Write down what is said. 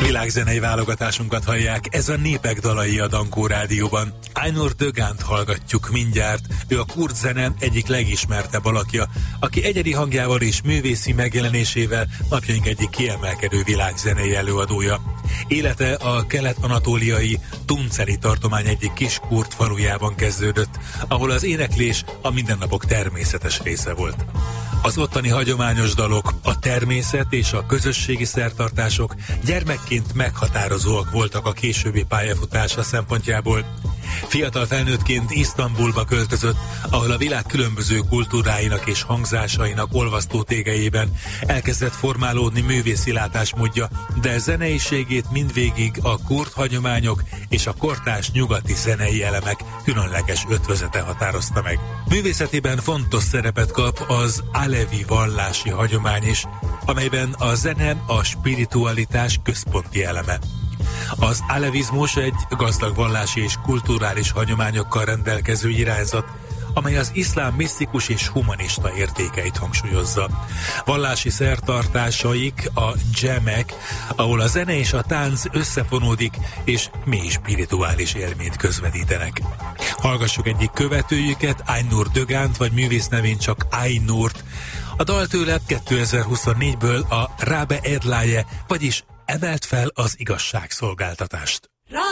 Világzenei válogatásunkat hallják, ez a Népek dalai a Dankó Rádióban. Ainur Dögánt hallgatjuk mindjárt, ő a kurd zene egyik legismertebb alakja, aki egyedi hangjával és művészi megjelenésével napjaink egyik kiemelkedő világzenei előadója. Élete a kelet-anatóliai Tunceli tartomány egyik kis kurd falujában kezdődött, ahol az éneklés a mindennapok természetes része volt. Az ottani hagyományos dalok, a természet és a közösségi szertartások gyermekként meghatározóak voltak a későbbi pályafutása szempontjából. Fiatal felnőttként Isztambulba költözött, ahol a világ különböző kultúráinak és hangzásainak olvasztó tégelyében elkezdett formálódni művészi látásmódja, de zeneiségét mindvégig a kurd hagyományok és a kortárs nyugati zenei elemek különleges ötvözete határozta meg. Művészetében fontos szerepet kap az alevi vallási hagyomány is, amelyben a zene a spiritualitás központi eleme. Az alevizmus egy gazdag vallási és kulturális hagyományokkal rendelkező irányzat, amely az iszlám misztikus és humanista értékeit hangsúlyozza. Vallási szertartásaik a dzsemek, ahol a zene és a tánc összefonódik, és mély spirituális élményt közvetítenek. Hallgassuk egyik követőjüket, Ainur Dögánt, vagy művész nevén csak Ainurt. A dal tőle 2024-ből a Rabe Edlaye, vagyis Emelt fel az igazságszolgáltatást.